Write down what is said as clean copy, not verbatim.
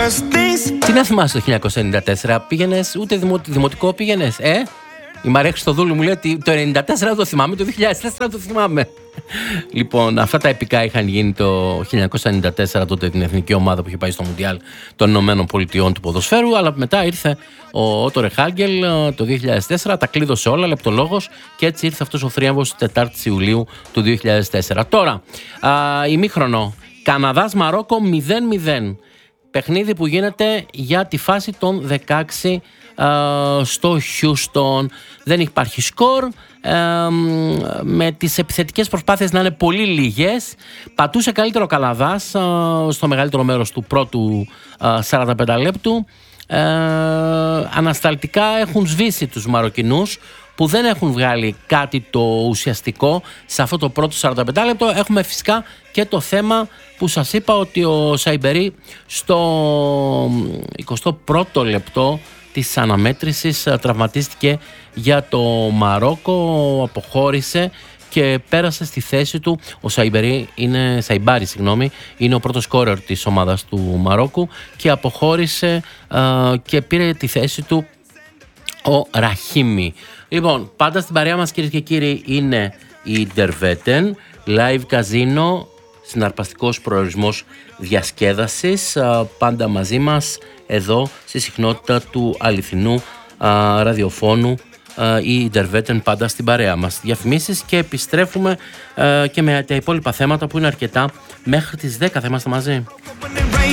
Τι να θυμάσαι το 1994, πήγαινες, ούτε δημοτικό πήγαινες, Η Μαρία Χριστοδούλου μου λέει ότι το 1994 δεν το θυμάμαι, το 2004 το θυμάμαι. Λοιπόν, αυτά τα επικά είχαν γίνει το 1994, τότε την εθνική ομάδα που είχε πάει στο Μουντιάλ των Ηνωμένων Πολιτειών του ποδοσφαίρου, αλλά μετά ήρθε ο Ότο Ρεχάγκελ το 2004, τα κλείδωσε όλα, λεπτολόγος, και έτσι ήρθε αυτός ο θρίαμβος της 4ης Ιουλίου του 2004. Τώρα, ημίχρονο, Καναδάς-Μαρόκο 0-0. Παιχνίδι που γίνεται για τη φάση των 16 στο Χιούστον. Δεν υπάρχει σκορ, με τις επιθετικές προσπάθειες να είναι πολύ λίγες. Πατούσε καλύτερο ο Καναδάς στο μεγαλύτερο μέρος του πρώτου 45 λεπτού. Ανασταλτικά έχουν σβήσει τους Μαροκινούς, που δεν έχουν βγάλει κάτι το ουσιαστικό σε αυτό το πρώτο 45 λεπτό. Έχουμε φυσικά και το θέμα που σας είπα, ότι ο Σαϊμπερί στο 21ο λεπτό της αναμέτρησης τραυματίστηκε για το Μαρόκο, αποχώρησε και πέρασε στη θέση του. Ο Σαϊμπάρι είναι ο πρώτος σκόρερ της ομάδας του Μαρόκου και αποχώρησε και πήρε τη θέση του ο Ραχίμι. Λοιπόν, πάντα στην παρέα μας, κυρίες και κύριοι, είναι η Der-Wetten, live καζίνο, συναρπαστικός προορισμός διασκέδασης, πάντα μαζί μας εδώ στη συχνότητα του αληθινού ραδιοφώνου, η Der-Wetten πάντα στην παρέα μας. Διαφημίσεις και επιστρέφουμε και με τα υπόλοιπα θέματα που είναι αρκετά μέχρι τις 10. Θα είμαστε μαζί.